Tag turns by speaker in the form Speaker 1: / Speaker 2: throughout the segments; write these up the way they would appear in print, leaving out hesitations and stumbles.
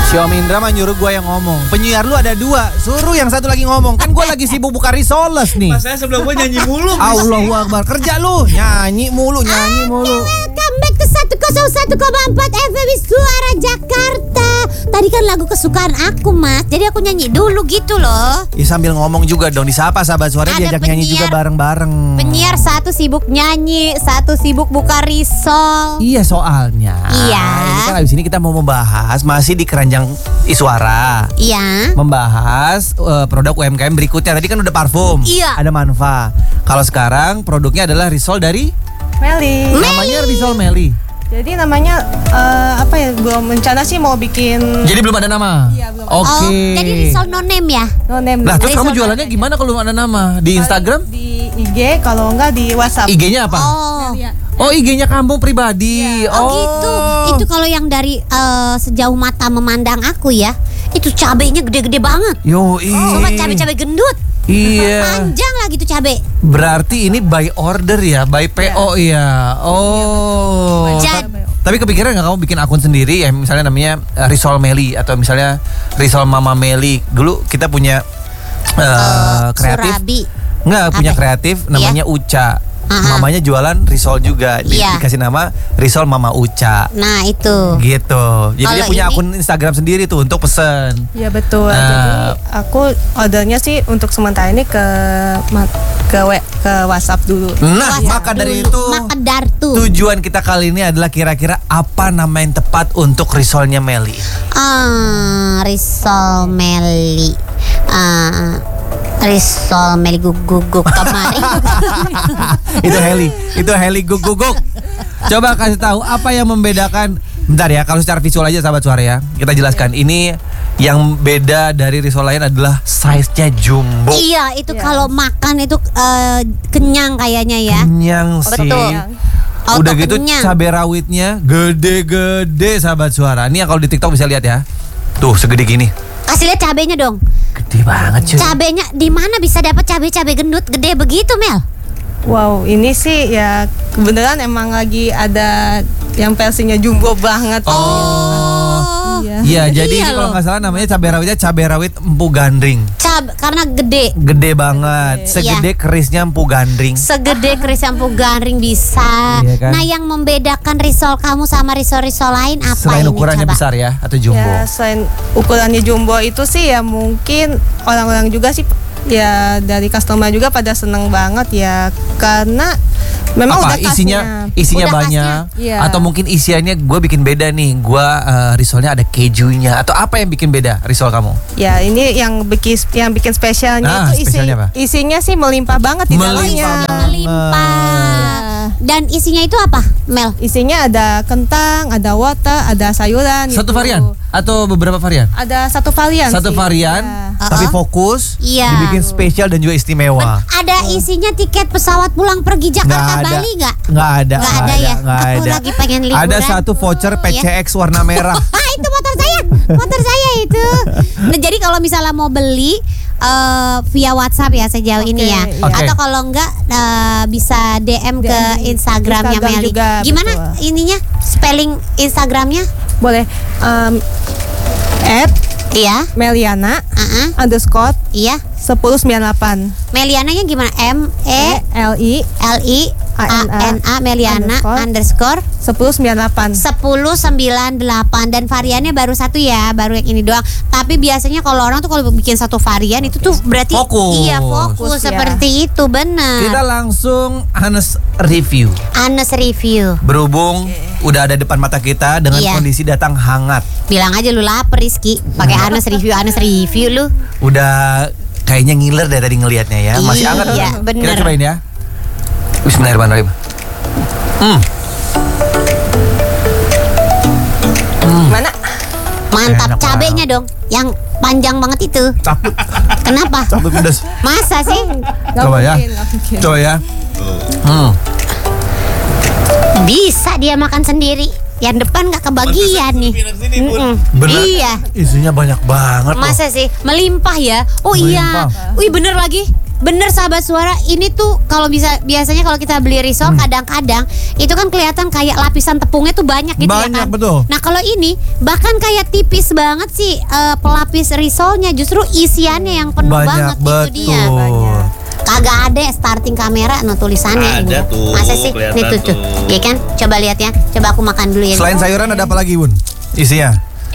Speaker 1: Om Indra mah nyuruh gue yang ngomong. Penyiar lu ada 2, suruh yang satu lagi ngomong. Kan gue lagi sibuk buka risoles nih.
Speaker 2: Mas saya sebelum gue nyanyi mulu.
Speaker 1: Allahu Akbar, kerja lu. Nyanyi mulu.
Speaker 3: Welcome back to 101,4 FM Suara Jakarta. Tadi kan lagu kesukaan aku, Mas. Jadi aku nyanyi dulu gitu loh.
Speaker 1: Ya sambil ngomong juga dong, disapa sahabat suara, diajak nyanyi juga bareng-bareng.
Speaker 3: Penyiar satu sibuk nyanyi, satu sibuk buka risol.
Speaker 1: Iya soalnya.
Speaker 3: Iya.
Speaker 1: Ini kan abis ini kita mau membahas masih di keranjang Iswara.
Speaker 3: Iya.
Speaker 1: Membahas produk UMKM berikutnya. Tadi kan udah parfum.
Speaker 3: Iya.
Speaker 1: Ada Manfa. Kalau sekarang produknya adalah risol dari
Speaker 4: Meli.
Speaker 1: namanya risol Meli.
Speaker 4: Jadi namanya apa ya? Belum rencana sih mau bikin.
Speaker 1: Jadi belum ada nama.
Speaker 4: Iya, belum.
Speaker 1: Oke.
Speaker 3: Oh, jadi risol no name ya?
Speaker 4: No name.
Speaker 1: Lah terus
Speaker 4: Risol
Speaker 1: kamu jualannya gimana kalau belum ada nama? Di Instagram?
Speaker 4: Di IG, kalau enggak di WhatsApp.
Speaker 1: IG-nya apa?
Speaker 3: Oh.
Speaker 4: Melia.
Speaker 1: Oh, IG-nya kamu pribadi.
Speaker 3: Oh gitu. Itu kalau yang dari sejauh mata memandang aku ya, itu cabenya gede-gede banget.
Speaker 1: Yoi.
Speaker 3: Cuma cabe-cabe gendut.
Speaker 1: Iya.
Speaker 3: Panjang lah gitu cabe.
Speaker 1: Berarti ini by order ya, by PO ya. Oh. Tapi kepikiran nggak kamu bikin akun sendiri ya, misalnya namanya Risol Meli atau misalnya Risol Mama Meli. Dulu kita punya kreatif.
Speaker 3: Surabi.
Speaker 1: Nggak punya
Speaker 3: Apa?
Speaker 1: kreatif namanya Uca.
Speaker 3: Aha.
Speaker 1: Mamanya jualan risol juga.
Speaker 3: Iya.
Speaker 1: Dikasih nama Risol Mama Uca.
Speaker 3: Nah itu.
Speaker 1: Gitu. Jadi dia
Speaker 3: Kalau
Speaker 1: punya
Speaker 3: ini-
Speaker 1: akun Instagram sendiri tuh untuk pesen.
Speaker 4: Ya betul. Jadi aku ordernya sih untuk sementara ini ke WhatsApp dulu.
Speaker 1: Nah,
Speaker 3: WhatsApp
Speaker 1: maka dari
Speaker 3: dulu.
Speaker 1: itu
Speaker 3: Maka dartu.
Speaker 1: tujuan kita kali ini adalah kira-kira apa nama yang tepat untuk risolnya Meli.
Speaker 3: Risol Meli. Risol Meli guguk kemarin.
Speaker 1: Itu Heli guguk. Coba kasih tahu apa yang membedakan. Bentar ya, kalau secara visual aja sahabat suara ya. Kita jelaskan. Ini yang beda dari risol lain adalah size-nya jumbo.
Speaker 3: Iya, itu kalau makan itu kenyang kayaknya ya.
Speaker 1: Kenyang sih.
Speaker 3: Betul.
Speaker 1: Udah
Speaker 3: Auto
Speaker 1: gitu
Speaker 3: kenyang.
Speaker 1: cabai rawitnya gede-gede sahabat suara. Ini yang kalau di TikTok bisa lihat ya. Tuh segede gini.
Speaker 3: Kasih lihat cabenya dong.
Speaker 1: Gede banget cuy.
Speaker 3: Cabenya di mana bisa dapat cabai gendut gede begitu, Mel?
Speaker 4: Wow, ini sih ya kebenaran emang lagi ada yang versinya jumbo banget.
Speaker 3: Oh.
Speaker 4: Iya.
Speaker 1: Iya, jadi
Speaker 3: Iya
Speaker 1: ini kalau
Speaker 3: loh.
Speaker 1: nggak salah namanya cabai rawitnya cabai rawit empu gandring.
Speaker 3: Karena gede.
Speaker 1: Gede banget, segede kerisnya empu gandring.
Speaker 3: Segede keris sampo garing bisa.
Speaker 1: Iya kan?
Speaker 3: Nah, yang membedakan risol kamu sama risol-risol lain apa
Speaker 1: Selain
Speaker 3: ini
Speaker 1: ukurannya
Speaker 3: coba?
Speaker 1: besar ya atau jumbo.
Speaker 4: Ya selain ukurannya jumbo itu sih ya mungkin orang-orang juga sih ya dari customer juga pada seneng banget ya karena memang
Speaker 1: Apa
Speaker 4: udah
Speaker 1: isinya
Speaker 3: Udah
Speaker 1: banyak
Speaker 4: khasnya. Iya.
Speaker 1: atau mungkin isiannya gue bikin beda nih. Gue risolnya ada kejunya atau apa yang bikin beda risol kamu?
Speaker 4: Ya ini yang bikin spesialnya itu
Speaker 1: spesialnya apa?
Speaker 4: isinya sih melimpah banget di dalamnya.
Speaker 3: Melimpah. Dan isinya itu apa, Mel?
Speaker 4: Isinya ada kentang, ada wortel, ada sayuran.
Speaker 1: Satu
Speaker 4: gitu.
Speaker 1: varian atau beberapa varian?
Speaker 4: Ada satu varian.
Speaker 1: Satu
Speaker 4: sih.
Speaker 1: varian,
Speaker 4: Ya.
Speaker 1: tapi fokus,
Speaker 3: Iya.
Speaker 1: dibikin spesial dan juga istimewa.
Speaker 3: Ada isinya tiket pesawat pulang pergi Jakarta Bali nggak?
Speaker 1: Nggak ada.
Speaker 3: Nggak ada ya?
Speaker 1: Nggak
Speaker 3: Aku
Speaker 1: ada.
Speaker 3: lagi pengen liburan.
Speaker 1: Ada satu voucher PCX warna merah.
Speaker 3: Itu motor saya itu. Nah, jadi kalau misalnya mau beli via WhatsApp ya sejauh ini ya.
Speaker 4: iya.
Speaker 1: Oke.
Speaker 3: Atau kalau enggak bisa DM ke Instagramnya
Speaker 4: Instagram
Speaker 3: Meli.
Speaker 4: juga,
Speaker 3: Gimana
Speaker 4: betul.
Speaker 3: ininya? Spelling Instagramnya?
Speaker 4: Boleh.
Speaker 3: Iya.
Speaker 4: Meliana
Speaker 3: Uh-uh. Iya.
Speaker 4: 1098
Speaker 3: Meliananya gimana? MELIANA Meliana underscore
Speaker 4: 1098.
Speaker 3: 1098 dan variannya baru satu ya, baru yang ini doang. Tapi biasanya kalau orang tuh kalau bikin satu varian itu tuh berarti
Speaker 1: Fokus.
Speaker 3: Iya, fokus
Speaker 4: Fokus, ya.
Speaker 3: seperti itu, benar.
Speaker 1: Kita langsung Hanes review.
Speaker 3: Anes review.
Speaker 1: Berhubung udah ada depan mata kita dengan
Speaker 3: Iya.
Speaker 1: kondisi datang hangat.
Speaker 3: Bilang aja lu lapar Rizky, pakai Anes review lu.
Speaker 1: Udah kayaknya ngiler dari tadi ngelihatnya ya. Masih hangat.
Speaker 3: Iya,
Speaker 1: kan?
Speaker 3: bener.
Speaker 1: Kita cobain ya. Bismillahirrahmanirrahim.
Speaker 4: Mana?
Speaker 3: Mantap,
Speaker 1: Enak
Speaker 3: cabenya dong, yang panjang banget itu.
Speaker 1: Takut.
Speaker 3: Kenapa?
Speaker 1: Takut pedas.
Speaker 3: Masa sih?
Speaker 1: Coba ya.
Speaker 4: Nggak mungkin.
Speaker 1: Coba ya.
Speaker 3: Bisa dia makan sendiri. Yang depan nggak kebagian nih.
Speaker 1: Bener.
Speaker 3: Iya.
Speaker 1: Isinya banyak banget loh.
Speaker 3: Masa sih melimpah ya? Oh
Speaker 1: Melimpah.
Speaker 3: iya. Wih bener lagi. bener sahabat suara, ini tuh kalau biasanya kalau kita beli risol kadang-kadang itu kan kelihatan kayak lapisan tepungnya tuh banyak gitu ya
Speaker 1: Banyak,
Speaker 3: kan.
Speaker 1: betul.
Speaker 3: Nah kalau ini bahkan kayak tipis banget sih pelapis risolnya, justru isiannya yang penuh
Speaker 1: Banyak,
Speaker 3: banget itu dia.
Speaker 1: betul.
Speaker 3: Kagak ada starting kamera no tulisannya ini.
Speaker 2: Ada tuh,
Speaker 3: Masa sih?
Speaker 2: kelihatan
Speaker 3: Nih tuh. Ya kan? Coba lihat ya. Coba aku makan dulu ya.
Speaker 1: Selain sayuran ada apa lagi, Bun? Isinya?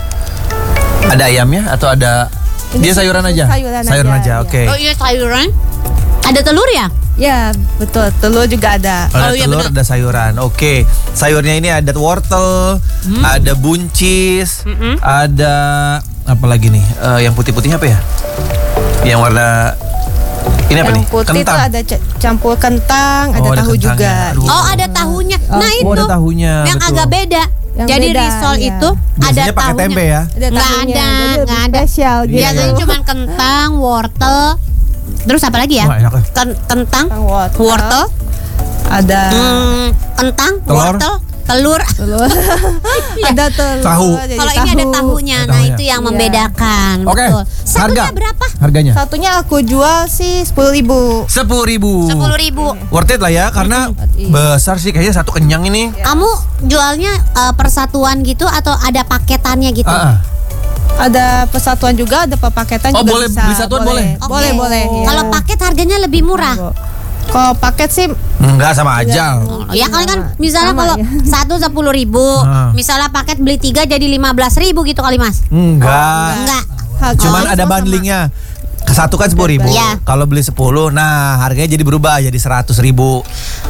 Speaker 1: Ada ayamnya atau ada dia sayuran aja?
Speaker 4: Sayuran aja,
Speaker 1: Oke.
Speaker 3: Oh iya sayuran. Ada telur ya?
Speaker 4: Ya betul, telur juga ada.
Speaker 1: Ada
Speaker 3: Oh, iya,
Speaker 1: telur,
Speaker 3: bener.
Speaker 1: ada sayuran. Oke. Sayurnya ini ada wortel, ada buncis, ada apa lagi nih? Yang putih-putihnya apa ya? Yang warna ini apa
Speaker 4: Yang
Speaker 1: nih?
Speaker 4: putih itu ada campur kentang, ada
Speaker 1: Oh, ada
Speaker 4: tahu
Speaker 1: kentangnya.
Speaker 4: juga.
Speaker 1: Aduh.
Speaker 3: Oh ada tahunya. Nah
Speaker 1: Oh,
Speaker 3: itu
Speaker 1: ada tahunya,
Speaker 3: yang
Speaker 1: betul.
Speaker 3: agak beda.
Speaker 4: Yang
Speaker 3: Jadi
Speaker 4: beda,
Speaker 3: risol
Speaker 4: iya.
Speaker 3: itu ada
Speaker 1: Biasanya pakai
Speaker 3: tahunya.
Speaker 1: tempe ya.
Speaker 4: Ada
Speaker 3: Nggak
Speaker 4: tahunya,
Speaker 3: ada,
Speaker 4: jadi lebih
Speaker 3: nggak ada.
Speaker 4: spesial gitu.
Speaker 3: Biasanya cuma kentang, wortel, terus apa lagi ya?
Speaker 1: Wah, enak ya.
Speaker 3: Kentang,
Speaker 4: wortel.
Speaker 3: wortel,
Speaker 4: Ada
Speaker 3: kentang,
Speaker 1: Telur.
Speaker 3: wortel, telur.
Speaker 4: telur. Ada telur.
Speaker 1: Tahu.
Speaker 4: jadi
Speaker 3: Kalau ini ada tahunya,
Speaker 1: Ada
Speaker 3: nah
Speaker 1: tahunya.
Speaker 3: itu yang
Speaker 4: Iya.
Speaker 3: membedakan.
Speaker 1: Oke.
Speaker 3: Betul. Satunya
Speaker 1: Harga.
Speaker 3: berapa?
Speaker 1: Harganya
Speaker 4: Satunya aku jual sih 10.000.
Speaker 1: 10.000.
Speaker 3: 10.000.
Speaker 1: Worth it lah ya, karena besar sih kayaknya satu kenyang ini.
Speaker 3: Kamu jualnya persatuan gitu atau ada paketannya gitu?
Speaker 1: Ah, ah.
Speaker 4: Ada persatuan juga, ada paketan
Speaker 1: Oh,
Speaker 4: juga
Speaker 1: boleh,
Speaker 4: bisa.
Speaker 1: beli satuan boleh?
Speaker 3: Oke.
Speaker 4: Boleh. Iya.
Speaker 3: Kalau paket harganya lebih murah.
Speaker 4: Kalau paket sih
Speaker 1: Enggak sama aja.
Speaker 3: Ya kali kan misalnya
Speaker 4: Sama,
Speaker 3: kalau
Speaker 4: ya.
Speaker 3: satu 10.000,
Speaker 1: Ah.
Speaker 3: misalnya paket beli 3 jadi 15.000 gitu kali mas?
Speaker 1: Enggak.
Speaker 3: Enggak.
Speaker 1: Cuman ada bundlingnya. Satu kan 10.000.
Speaker 3: Iya.
Speaker 1: Kalau beli 10, nah harganya jadi berubah jadi 100.000.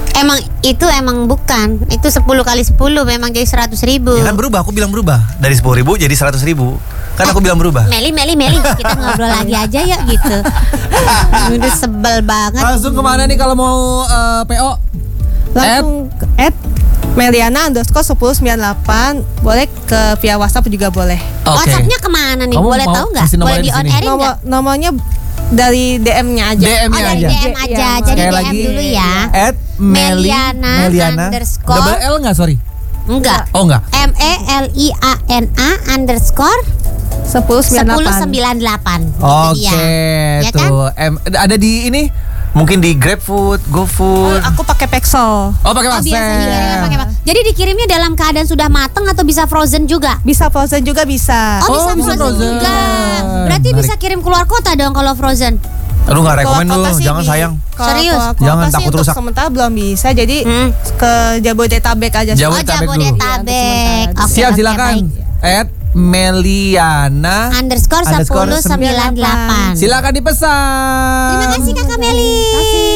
Speaker 3: Emang bukan. Itu 10 kali 10 memang jadi 100.000.
Speaker 1: Ya kan berubah, aku bilang berubah. Dari 10.000 jadi 100.000. Kan aku bilang berubah.
Speaker 3: Meli, kita ngobrol lagi aja ya gitu. Udah sebel banget.
Speaker 1: Langsung kemana nih kalau mau PO?
Speaker 4: langsung add Meliana_1098. Boleh ke via WhatsApp juga boleh.
Speaker 1: Oke.
Speaker 3: WhatsApp-nya kemana nih?
Speaker 1: Kamu
Speaker 3: Boleh
Speaker 1: mau
Speaker 3: tahu nggak?
Speaker 1: kasih nomornya
Speaker 3: Boleh
Speaker 1: di
Speaker 3: di on
Speaker 1: sini?
Speaker 3: airin nggak?
Speaker 4: Nomornya dari DM-nya aja.
Speaker 1: DM-nya
Speaker 3: Oh dari
Speaker 1: aja.
Speaker 3: DM aja.
Speaker 4: Iya,
Speaker 3: Jadi
Speaker 1: Sekali
Speaker 3: DM
Speaker 1: lagi.
Speaker 3: dulu ya.
Speaker 1: Meliana
Speaker 3: Meliana_.
Speaker 1: Double L nggak, sorry?
Speaker 3: Enggak.
Speaker 1: Oh enggak.
Speaker 3: MELIANA_ 1098.
Speaker 1: Oke,
Speaker 3: Ya kan?
Speaker 1: tuh. Ada di ini? Mungkin di GrabFood, GoFood.
Speaker 4: Aku pakai Pexel.
Speaker 1: Oh, pakai
Speaker 3: Oh
Speaker 1: Pastel.
Speaker 3: biasa dikirimnya pakai apa? Jadi dikirimnya dalam keadaan sudah mateng atau bisa frozen juga?
Speaker 4: Bisa frozen juga bisa.
Speaker 3: Oh,
Speaker 1: bisa
Speaker 3: bisa
Speaker 1: frozen.
Speaker 3: frozen juga. Berarti
Speaker 1: Menarik.
Speaker 3: bisa kirim keluar kota dong kalau frozen.
Speaker 1: Aduh, nggak rekomen
Speaker 4: Keluar
Speaker 1: lu,
Speaker 4: kota sih
Speaker 1: jangan sayang.
Speaker 3: Serius?
Speaker 1: Jangan,
Speaker 4: sih
Speaker 1: takut
Speaker 4: untuk
Speaker 1: rusak.
Speaker 4: sementara belum bisa. Jadi ke Jabodetabek aja.
Speaker 1: Jauh.
Speaker 3: Oh
Speaker 1: Jabodetabek dulu.
Speaker 3: Jabodetabek.
Speaker 4: Iya,
Speaker 3: Oke,
Speaker 1: Siap,
Speaker 3: oke,
Speaker 1: silakan.
Speaker 3: baik.
Speaker 1: Meliana
Speaker 3: _1098.
Speaker 1: Silakan dipesan.
Speaker 3: Terima kasih Kakak Meli.